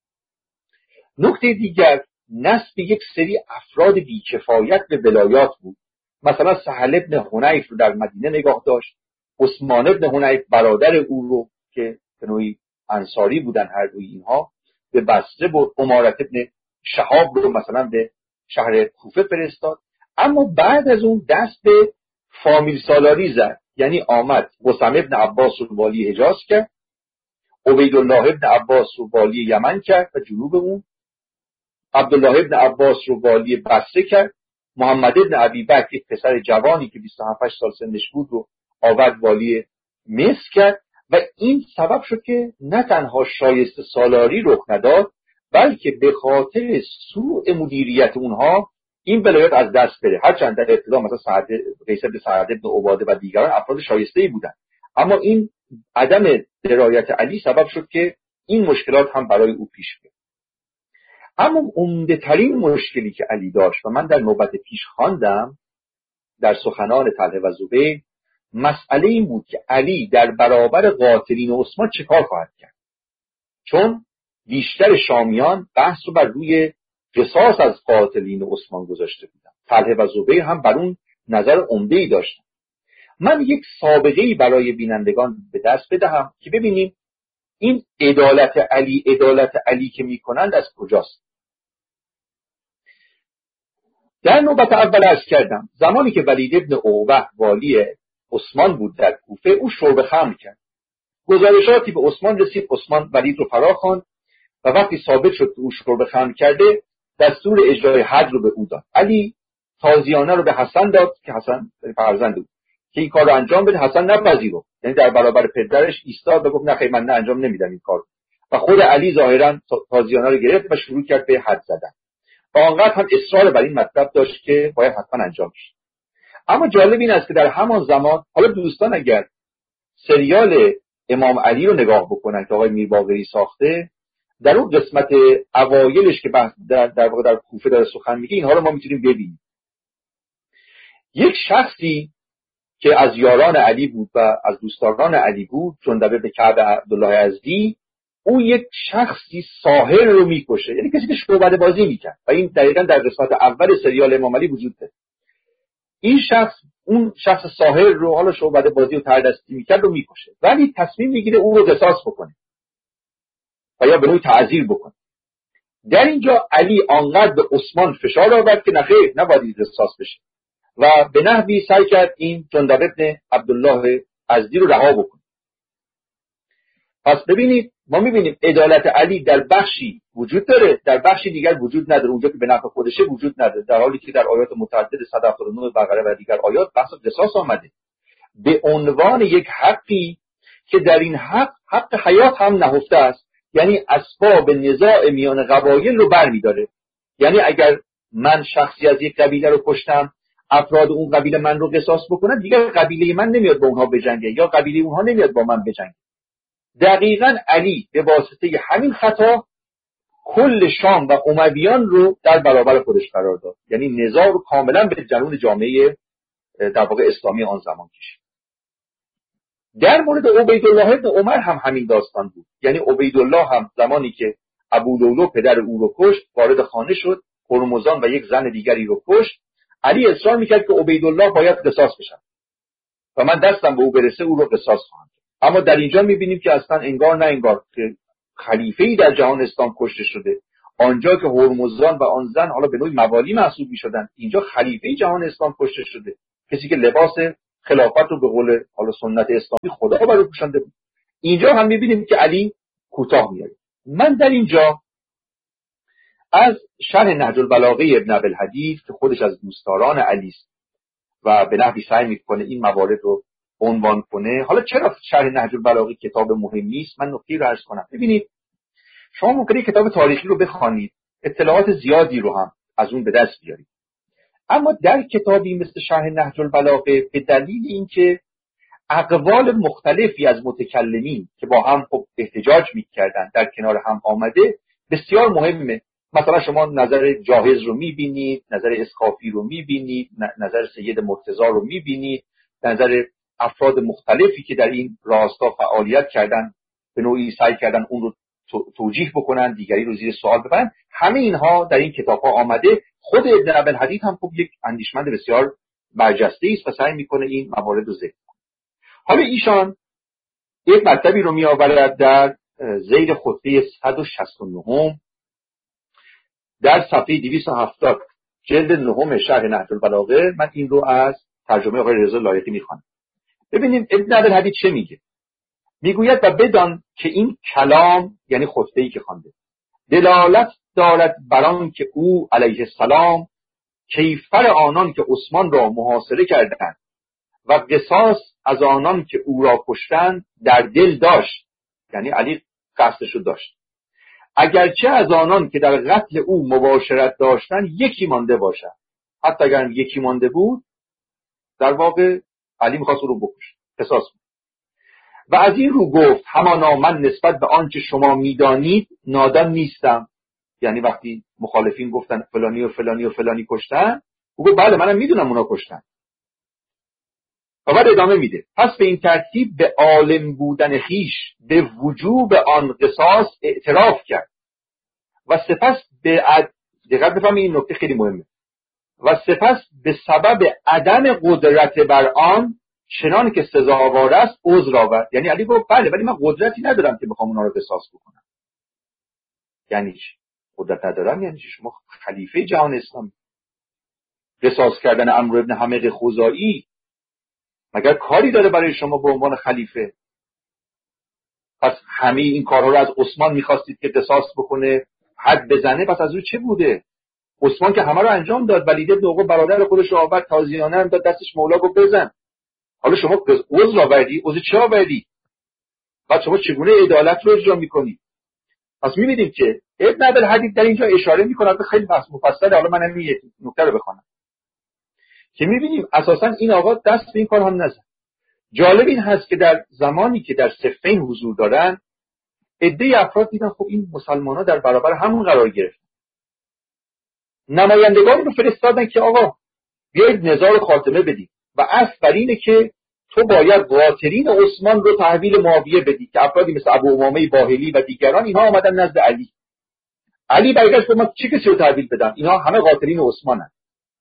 نکته دیگر نسب یک سری افراد بی‌کفایت به ولایات بود. مثلا سهل ابن حنیف رو در مدینه نگاه داشت، عثمان ابن حنیف برادر او رو که به نوعی انصاری بودن هر دوی اینها به بصره برد، عمارت ابن شهاب رو مثلا به شهر کوفه فرستاد. اما بعد از اون دست به فامیل سالاری زد، یعنی آمد قسم ابن عباس رو والی حجاز کرد، عبیدالله ابن عباس رو والی یمن کرد و جنوب اون، عبدالله ابن عباس رو والی بصره کرد، محمد ابن ابی بکر یک پسر جوانی که 27 سال سنش بود رو آورد والی مصر کرد و این سبب شد که نه تنها شایسته سالاری رخ نداد بلکه به خاطر سوء مدیریت اونها این ولایت از دست بره. هرچند در ابتدا مثلا قیس بن سعد بن عباده و دیگران افراد شایسته‌ای بودند، اما این عدم درایت علی سبب شد که این مشکلات هم برای او پیش بیاد. اما عمده ترین مشکلی که علی داشت و من در نوبت پیش خواندم در سخنان طلحه و زبیر، مسئله این بود که علی در برابر قاتلین عثمان چه کار خواهد کرد، چون بیشتر شامیان بحث رو بر روی قصاص از قاتلین عثمان گذاشته بودن. طلحه و زبیر هم بر اون نظر عمده‌ای داشتن. من یک سابقه‌ای برای بینندگان به دست بدهم که ببینیم این عدالت علی که میکنند از کجاست. در نوبت اول عرض کردم زمانی که ولید ابن عقبه والی عثمان بود در کوفه، او شرب خمر کرد. گزارشاتی به عثمان رسید، عثمان ولید رو فرا خواند و وقتی ثابت شد که او شرب خمر کرده دستور اجرای حد رو به او داد. علی تازیانه رو به حسن داد که حسن فرزند بود که این کار رو انجام بده. حسن نپذیرفت، یعنی در برابر پدرش ایستاد و گفت نه خیر، من نه انجام نمیدم این کار. و خود علی ظاهرا تازیانه رو گرفت و شروع کرد به حد زدن و آنقدر هم اصرار بر این مطلب داشت که باید حتما انجام شه. اما جالب این است که در همان زمان، حالا دوستان اگر سریال امام علی رو نگاه بکنن که آقای میرباقری ساخته، در اون قسمت اوایلش که در واقع در کوفه داره سخن میگه، اینها رو ما میتونیم ببینیم. یک شخصی که از یاران علی بود و از دوستان علی بود، جندبه به کعب عبدالله یزدی، اون یک شخصی ساحر رو میکشه، یعنی کسی که شعبده بازی میکرد و این دقیقاً در قسمت اول سریال امام علی وجود داره. این شخص اون شخص ساحر رو، حالا شعبده بازی و تردستی میکرد، رو میکشه، ولی تصمیم میگیره اون رو قصاص بکنه و یا به نوعی تعزیر بکنه. در اینجا علی آنقدر به عثمان فشار آورد که نخیر، نباید قصاص بشه و به نحوی سعی کرد این جندب ابن عبدالله یزدی رو رها بکنه. پس ببینید، ما میبینیم عدالت علی در بخشی وجود داره، در بخشی دیگر وجود نداره. اونجا که به نفع خودشه وجود نداره، در حالی که در آیات متعدد 179 بقره و دیگر آیات بحث قصاص آمده به عنوان یک حقی که در این حق حیات هم نهفته است، یعنی اسباب نزاع میان قبایل رو برمی‌داره. یعنی اگر من شخصی از یک قبیله رو کشتم، افراد اون قبیله من رو قصاص بکنن، دیگر قبیله من نمیاد با اونها بجنگه یا قبیله اونها نمیاد با من بجنگه. دقیقاً علی به واسطه همین خطا کل شام و امویان رو در برابر خودش قرار داد، یعنی نزاع رو کاملا به درون جامعه در واقع اسلامی آن زمان کشید. در مورد عبیدالله ابن عمر هم همین داستان بود، یعنی عبیدالله هم زمانی که ابولولو پدر او رو کشت، وارد خانه شد، هرمزان و یک زن دیگری رو کشت. علی اصرار میکرد که عبیدالله باید قصاص بشه و من دستم به او برسه او رو قصاص خواهم. اما در اینجا میبینیم که اصلا انگار نه انگار که خلیفه‌ای در جهان اسلام کشته شده. آنجا که هرمزدان و آن زن حالا به نوعی موالی محسوب می‌شدند، اینجا خلیفه جهان اسلام کشته شده، کسی که لباس خلافت رو به قول حالا سنت اسلامی خدا برای پوشانده بود. اینجا هم می‌بینیم که علی کوتاه میاد. من در اینجا از شرح نهج البلاغه ابن ابی‌الحدیث که خودش از دوستداران علی است و به نحوی سعی می‌کنه این موارد رو عنوان کنه. حالا چرا شرح نهج البلاغه کتاب مهمی است؟ من نکته‌ای رو عرض کنم. ببینید، شما ممکنه کتاب تاریخی رو بخوانید، اطلاعات زیادی رو هم از اون به دست بیارید، اما در کتابی مثل شرح نهج البلاغه به دلیل اینکه اقوال مختلفی از متکلمین که با هم خب احتجاج می‌کردن در کنار هم آمده، بسیار مهمه. مثلا شما نظر جاهز رو می‌بینید، نظر اسقافی رو می‌بینید، نظر سید مرتضی رو می‌بینید، نظر افراد مختلفی که در این راستا فعالیت کردن، به نوعی سعی کردن اون رو توجیه بکنن، دیگری رو زیر سوال ببرن. همه اینها در این کتاب‌ها آمده. خود ابن ابی‌الحدیث هم خب یک اندیشمند بسیار برجسته است و سعی می‌کنه این موارد رو ذکر کنه. حالا ایشان یک مطلبی رو می‌آورد در ذیل خطبه 169 در صفحه 270 جلد 9 شرح نهج البلاغه. من این رو از ترجمه آقای رضا لایقی می‌خوانم. ببینیم ابن ابی‌الحدیث چه میگه. میگوید و بدان که این کلام، یعنی خطبه‌ای که خوانده، دلالت دارد بر آن که او علیه السلام کیفر آنان که عثمان را محاصره کردند و قصاص از آنان که او را کشتند در دل داشت، یعنی علی قصدش رو داشت، اگرچه از آنان که در قتل او مباشرت داشتند یکی مانده باشد. حتی اگر یکی مانده بود، در واقع علی می‌خواست او رو بکشه، قصاص بود. و از این رو گفت همانا من نسبت به آنچه شما میدانید نادان نیستم. یعنی وقتی مخالفین گفتن فلانی و فلانی و فلانی کشتن، او گفت بله منم میدونم اونا کشتن. و بعد ادامه میده پس به این ترتیب به عالم بودن خیش به وجوب آن قصاص اعتراف کرد و سپس دقت بفهمید این نکته خیلی مهمه، و سپس به سبب عدم قدرت بر آن چنان که سزاوار است عذر آورد. یعنی علی گفت بله ولی من قدرتی ندارم که بخوام اونا رو قصاص بکنم. یعنی چی؟ قدرت ندارم یعنی چی؟ شما خلیفه جهان اسلام، قصاص کردن عمرو ابن حمید خزاعی مگر کاری داره برای شما به عنوان خلیفه؟ پس همه این کارها رو از عثمان میخواستید که قصاص بکنه، حد بزنه، پس از او چه بوده؟ عثمان که همه رو انجام داد. ولید بن عقبه برادر خودش رو آورد، تازیانه هم داد دستش، مولا گفت بزن. حالا شما عذر آوردی، عذر چه آوردی؟ بعد شما چگونه عدالت رو اجرا میکنی؟ پس میبینیم که ابن ابی‌الحدیث در اینجا اشاره میکنه به خیلی بحث مفصله. حالا من همین یک نکته رو بخونم که میبینیم اساسا این آقا دست به این کار هم نزد. جالب این هست که در زمانی که در صفین حضور دارن، عده افراد دیدن خب این مسلمان‌ها در برابر همون قرار گرفتن، نمایندگان رو فرستادن که آقا بیایید نزاع خاتمه بدید و اصل بر اینه که تو باید قاتلین عثمان رو تحویل معاویه بدی، که افرادی مثل ابو امامه باهلی و دیگران اینها آمدن نزد علی. علی برگشت گفت من چه کسی رو تحویل بدم؟ اینها همه قاتلین عثمانن.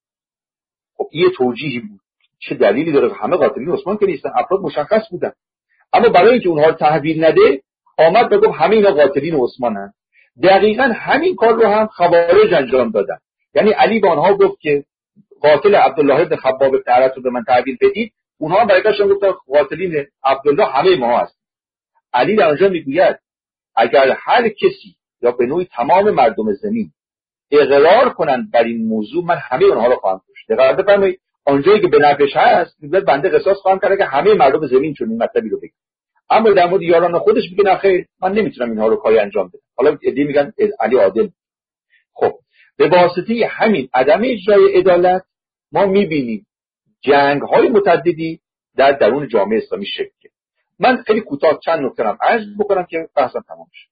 خب این توجیهی بود. چه دلیلی داره؟ همه قاتلین عثمان که نیستن، افراد مشخص بودن. اما برای اینکه اونها رو تحویل نده آمد و گفت همه اینا قاتلین عثمانن. دقیقاً همین کار رو هم خوارج انجام دادن. یعنی علی به آنها گفت که قاتل عبدالله بن خباب بن ارت رو به من تحویل بدید، اونها برگشتن گفتن قاتلین عبدالله همه ما هست. علی در آنجا میگوید اگر هر کسی یا به نوعی تمام مردم زمین اقرار کنند بر این موضوع، من همه اونها رو خواهم کشت. دقیقاً بفرمایید آنجایی که به نفعش هست میگه بنده قصاص خواهم کرد که همه مردم زمین چون این مطلبی رو بگن. اما در مورد یاران خودش میگه نه خیر، من نمیتونم اینها رو کاری انجام بدم. حالا ایده میگن علی عادل. خب به واسطه همین عدم اجرای عدالت ما میبینیم جنگ‌های متعددی در درون جامعه اسلامی شکل گرفت. من خیلی کوتاه چند نکته رو عرض بکنم که بحثم تمام شه.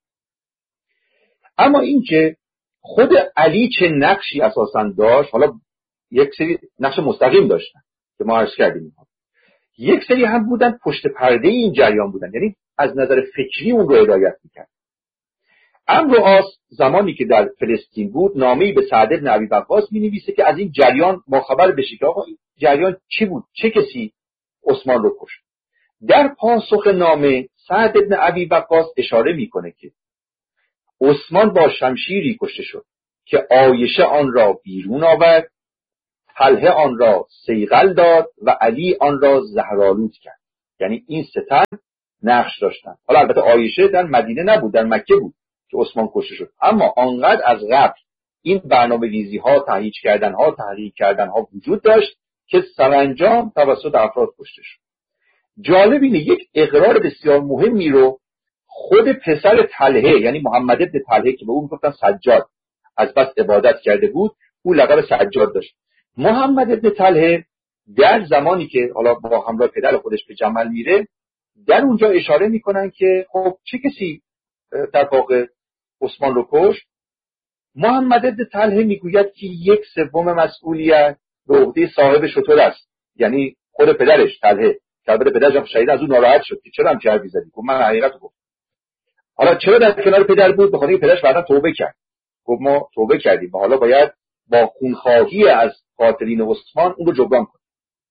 اما این که خود علی چه نقشی اساساً داشت، حالا یک سری نقش مستقیم داشتن که ما عرض کردیم، یک سری هم بودن پشت پرده این جریان بودن، یعنی از نظر فکری اون رو هدایت میکرد. عمرو عاص زمانی که در فلسطین بود نامه‌ای به سعد بن ابی وقاص می‌نویسه که از این جریان باخبر بشه که آقا این جریان چی بود، چه کسی عثمان رو کشت. در پاسخ نامه سعد بن ابی وقاص اشاره میکنه که عثمان با شمشیری کشته شد که عایشه آن را بیرون آورد، طلحه آن را صیقل داد و علی آن را زهرآلود کرد. یعنی این سه تن نقش داشتن. حالا البته عایشه در مدینه نبود، در مکه بود که عثمان کشته شد، اما آنقدر از قبل این برنامه‌ریزی ها، تهییج کردن ها، تحریک کردن ها وجود داشت که سرانجام توسط افراد کشته شد. جالب اینه یک اقرار بسیار مهمی رو خود پسر طلحه، یعنی محمد ابن طلحه که به اون میگفتن سجاد، از بس عبادت کرده بود، او لقب سجاد داشت. محمد ابن طلحه در زمانی که حالا با همراه پدر خودش به جمل میره، در اونجا اشاره میکنن که خب چه کسی در واقع عثمان رو کشت. محمد ابن طلحه میگوید که 1/3 مسئولیت به عهده صاحب شتر است، یعنی خود پدرش طلحه، که البته پدرش هم شهید، از اون ناراحت شد که چرا هم چه حرفی زدی. گفت من حقیقت رو گفتم. حالا چرا در کنار پدر بود؟ به خاطر اینکه پدرش بعدا توبه کرد. گفت ما توبه کردیم و حالا باید با خونخواهی از قاتلین عثمان اون رو جبران کنیم.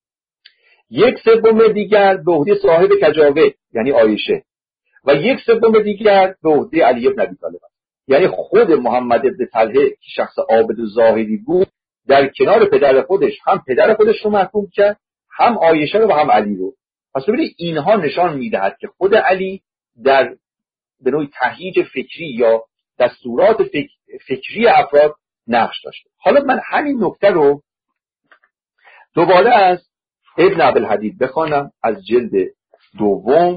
1/3 دیگر به عهده صاحب کجاوه، یعنی عایشه، و 1/3 دیگر به عهده علی بن ابی طالب. یعنی خود محمد ابن طلحه که شخص عابد و زاهدی بود، در کنار پدر خودش هم پدر خودش رو محکوم کرد، هم عایشه رو و هم علی رو. پس ببینید اینها نشان میدهد که خود علی در به نوعی تهییج فکری یا دستورات فکری افراد نقش داشته. حالا من همین نکته رو دوباره از ابن ابوالحدید بخوانم از جلد 2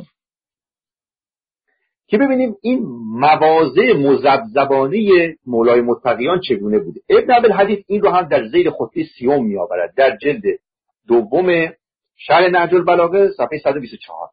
که ببینیم این مواضع مذبذبانه مولای متقیان چگونه بوده. ابن ابوالحدید این رو هم در ذیل خطبه 30 میآورد در جلد 2 شرح نهج البلاغه صفحه 124.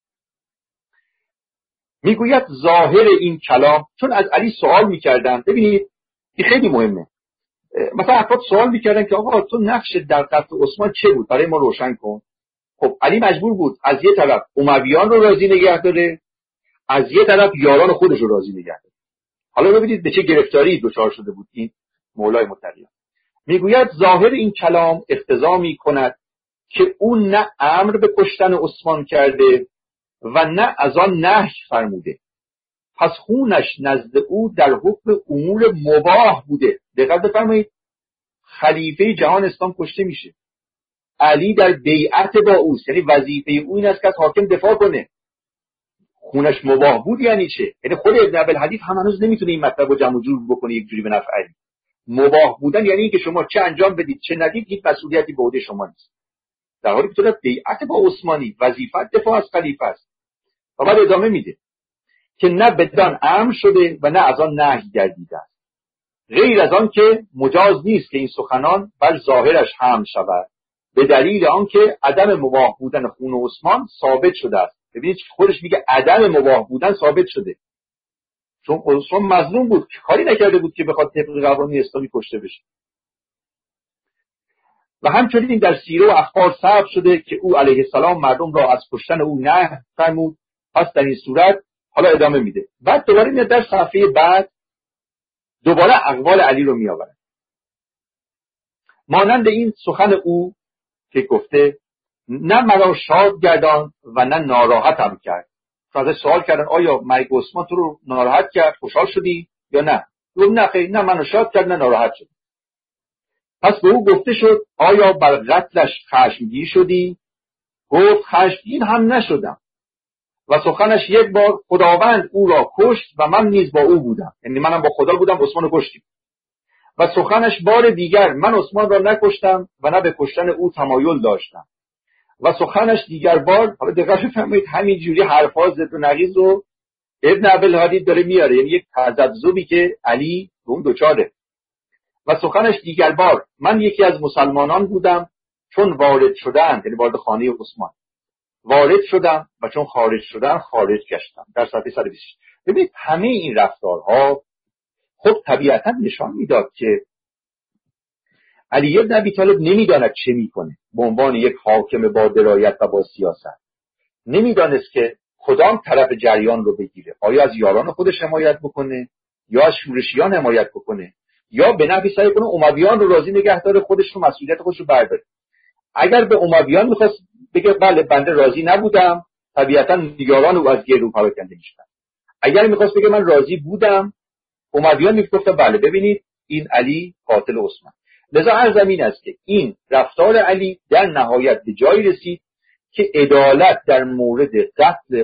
میگوید ظاهر این کلام، چون از علی سوال میکردن، ببینید این خیلی مهمه، مثلا افراد سوال میکردن که آقا تو نقش در قتل عثمان چه بود، برای ما روشن کن. خب علی مجبور بود از یه طرف امویان رو راضی نگه داره، از یه طرف یاران خودش رو راضی نگه داره. حالا ببینید به چه گرفتاری دچار شده بود این مولای متقیان. میگوید ظاهر این کلام اقتضا میکند که اون نه امر به کشتن عثمان کرده و نه از آن نهی فرموده، پس خونش نزد او در حکم امور مباح بوده. دقت بفرمایید، خلیفه جهان اسلام کشته میشه، علی در بیعت با اوست، یعنی وظیفه او این است که از حاکم دفاع کنه. خونش مباح بود یعنی چه؟ یعنی خود ابن ابوالحدید هم هنوز نمیتونه این مطلب رو جمع و جور بکنه یک جوری به نفع علی. مباح بودن یعنی اینکه شما چه انجام بدید چه ندید هیچ مسئولیتی به عهده شما نیست، در حالی که تو در بیعت با عثمانی، وظیفت دفاع از خلیفه است. و بعد ادامه میده که نه بدان امر شده و نه از آن نهی گردیده است، غیر از آن که مجاز نیست که این سخنان بر ظاهرش حمل شود، به دلیل آنکه عدم مباح بودن خون عثمان ثابت شده است. ببینید خودش میگه عدم مباح بودن ثابت شده، چون عثمان مظلوم بود، کاری نکرده بود که بخواد طبق قوانین اسلامی کشته بشه. و همچنین در سیره و اخبار ثبت شده که او علیه السلام مردم را از کشتن او نهی فرمود. پس در این صورت حالا ادامه میده، بعد دوباره میاد در صفحه بعد دوباره اقوال علی رو میآورد، مانند این سخن او که گفته نه مرا شاد گردان و نه ناراحتم کرد. ازش سوال کردن آیا مرگ عثمان تو رو ناراحت کرد، خوشحال شدی یا نه؟ گفت نه خیر، نه منو شاد کرد نه ناراحت شد. پس به او گفته شد آیا بر قتلش خشمگین شدی؟ گفت خشمگین هم نشدم و سخنش یک بار خداوند او را کشت و من نیز با او بودم، یعنی منم با خدا بودم، عثمان رو کشتیم. و سخنش بار دیگر من عثمان را نکشتم و نه به کشتن او تمایل داشتم. و سخنش دیگر بار، حالا دقت بفرمایید همین جوری حرفا زد و نقیض رو ابن ابوالحدید داره میاره، یعنی یک تذبذبی که علی به اون دوچاره. و سخنش دیگر بار من یکی از مسلمانان بودم چون وارد شدند، یعنی وارد خانه عثمان وارد شدم و چون خارج شدن خارج گشتم، در صفحه 126. ببینید همه این رفتارها خب طبیعتا نشان میداد که علی بن ابی طالب نمیداند چه میکنه به عنوان یک حاکم با درایت و با سیاست. نمیدانست که کدام طرف جریان رو بگیره، آیا از یاران خودش حمایت بکنه یا از شورشیان حمایت بکنه یا به نحوی سعی کنه امویان رو راضی نگه داره، خودش رو مسئولیت خودش رو برداره. اگر به امویان میخواست بگه بله بنده راضی نبودم، طبیعتا یاران او از گردو پراکنده میشدن. اگر میخواست بگه من راضی بودم، امویان میگفتن بله ببینید این علی قاتل عثمان. لذا عرض این است که این رفتار علی در نهایت به جایی رسید که عدالت در مورد قتل